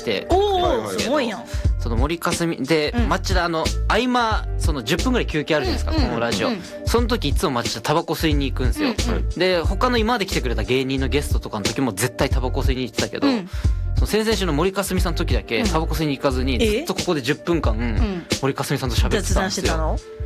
て、 おおすごいやん。 その森かすみで町田合間その10分ぐらい休憩あるじゃないですか、このラジオ。その時いつも町田タバコ吸いに行くんですよ。で他の今まで来てくれた芸人のゲストとかの時も絶対タバコ吸いに行ってたけど、その先々週の森かすみさんの時だけタバコ吸いに行かずにずっとここで10分間森かすみさんと喋ってたんですよ。